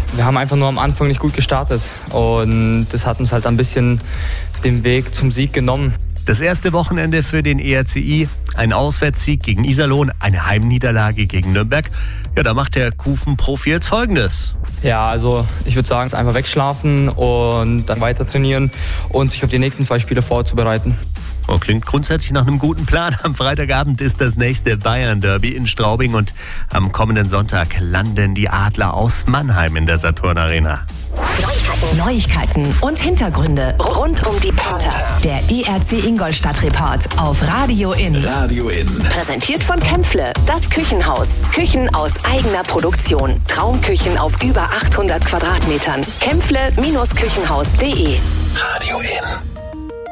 Wir haben einfach nur am Anfang nicht gut gestartet und das hat uns halt ein bisschen den Weg zum Sieg genommen. Das erste Wochenende für den ERCI, ein Auswärtssieg gegen Iserlohn, eine Heimniederlage gegen Nürnberg. Ja, da macht der Kufen-Profi jetzt Folgendes. Ja, also ich würde sagen, einfach wegschlafen und dann weiter trainieren und sich auf die nächsten 2 Spiele vorzubereiten. Oh, klingt grundsätzlich nach einem guten Plan. Am Freitagabend ist das nächste Bayern-Derby in Straubing und am kommenden Sonntag landen die Adler aus Mannheim in der Saturn-Arena. Neuigkeiten und Hintergründe rund um die Panther. Der ERC Ingolstadt-Report auf Radio In. Radio In. Präsentiert von Kämpfle, das Küchenhaus. Küchen aus eigener Produktion. Traumküchen auf über 800 Quadratmetern. Kämpfle-küchenhaus.de. Radio In.